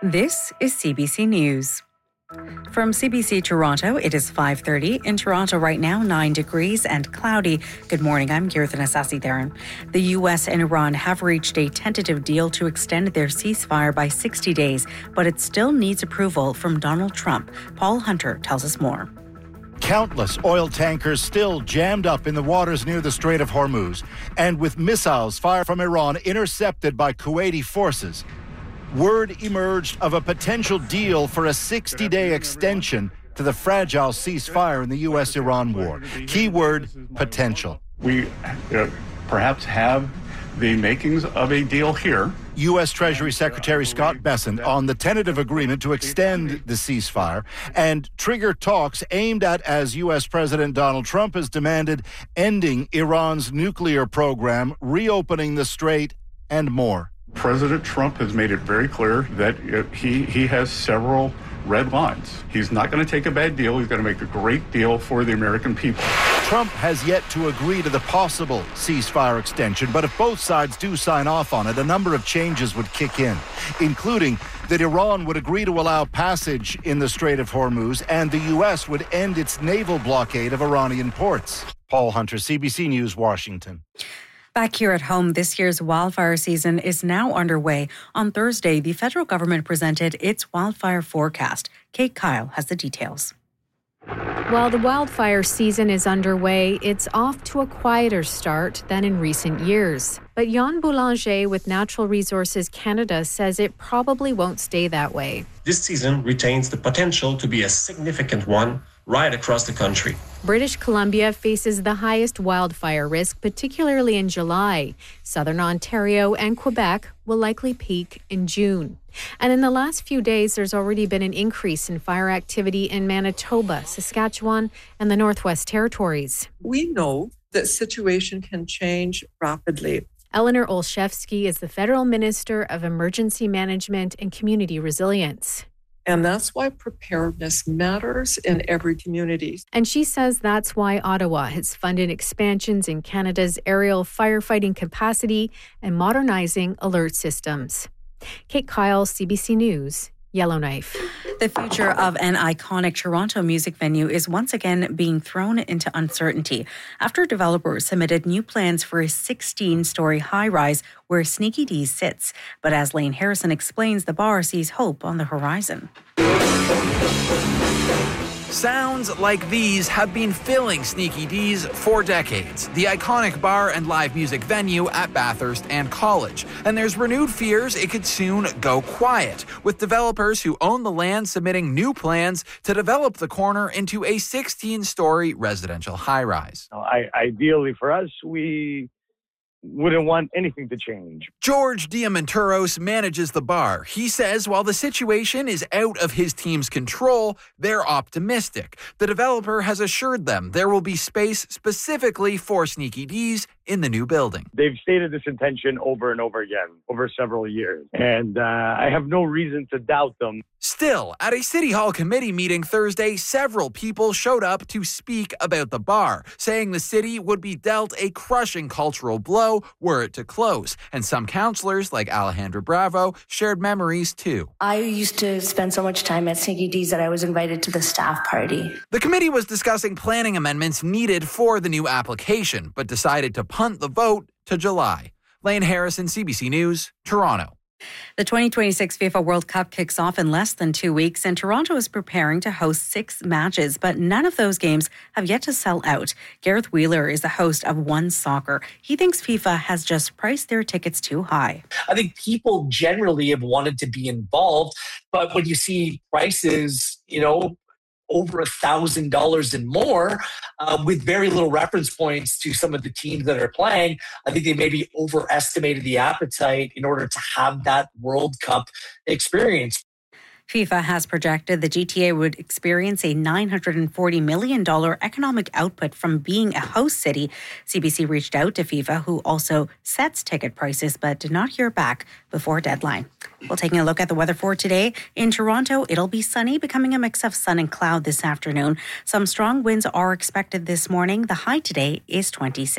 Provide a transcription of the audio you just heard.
This is CBC News. From CBC Toronto, it is 5:30. In Toronto right now, 9 degrees and cloudy. Good morning, I'm Girthan Asasi-Theron. The U.S. and Iran have reached a tentative deal to extend their ceasefire by 60 days, but it still needs approval from Donald Trump. Paul Hunter tells us more. Countless oil tankers still jammed up in the waters near the Strait of Hormuz, and with missiles fired from Iran intercepted by Kuwaiti forces. Word emerged of a potential deal for a 60-day extension to the fragile ceasefire in the U.S.-Iran war. Keyword, potential. We perhaps have the makings of a deal here. U.S. Treasury Secretary Scott Bessent on the tentative agreement to extend the ceasefire and trigger talks aimed at, as U.S. President Donald Trump has demanded, ending Iran's nuclear program, reopening the strait, and more. President Trump has made it very clear that he has several red lines. He's not going to take a bad deal. He's going to make a great deal for the American people. Trump has yet to agree to the possible ceasefire extension, but if both sides do sign off on it, a number of changes would kick in, including that Iran would agree to allow passage in the Strait of Hormuz and the U.S. would end its naval blockade of Iranian ports. Paul Hunter, CBC News, Washington. Back here at home, this year's wildfire season is now underway. On Thursday, the federal government presented its wildfire forecast. Kate Kyle has the details. While the wildfire season is underway, it's off to a quieter start than in recent years. But Jan Boulanger with Natural Resources Canada says it probably won't stay that way. This season retains the potential to be a significant one right across the country. British Columbia faces the highest wildfire risk, particularly in July. Southern Ontario and Quebec will likely peak in June. And in the last few days, there's already been an increase in fire activity in Manitoba, Saskatchewan, and the Northwest Territories. We know that situation can change rapidly. Eleanor Olszewski is the Federal Minister of Emergency Management and Community Resilience. And that's why preparedness matters in every community. And she says that's why Ottawa has funded expansions in Canada's aerial firefighting capacity and modernizing alert systems. Kate Kyle, CBC News, Yellowknife. The future of an iconic Toronto music venue is once again being thrown into uncertainty after developers submitted new plans for a 16-story high-rise where Sneaky Dee's sits. But as Lane Harrison explains, the bar sees hope on the horizon. Sounds like these have been filling Sneaky Dee's for decades, the iconic bar and live music venue at Bathurst and College. And there's renewed fears it could soon go quiet, with developers who own the land submitting new plans to develop the corner into a 16-story residential high-rise. Ideally for us, we wouldn't want anything to change. George Diamantouros manages the bar. He says while the situation is out of his team's control, they're optimistic. The developer has assured them there will be space specifically for Sneaky Dee's in the new building. They've stated this intention over and over again, over several years, and I have no reason to doubt them. Still, at a City Hall committee meeting Thursday, several people showed up to speak about the bar, saying the city would be dealt a crushing cultural blow were it to close. And some councillors, like Alejandra Bravo, shared memories too. I used to spend so much time at Sneaky Dee's that I was invited to the staff party. The committee was discussing planning amendments needed for the new application, but decided to punt the vote to July. Lane Harrison, CBC News, Toronto. The 2026 FIFA World Cup kicks off in less than 2 weeks, and Toronto is preparing to host 6 matches, but none of those games have yet to sell out. Gareth Wheeler is the host of One Soccer. He thinks FIFA has just priced their tickets too high. I think people generally have wanted to be involved, but when you see prices, over $1,000 and more, with very little reference points to some of the teams that are playing, I think they maybe overestimated the appetite in order to have that World Cup experience. FIFA has projected the GTA would experience a $940 million economic output from being a host city. CBC reached out to FIFA, who also sets ticket prices, but did not hear back before deadline. Well, taking a look at the weather for today. In Toronto, it'll be sunny, becoming a mix of sun and cloud this afternoon. Some strong winds are expected this morning. The high today is 26.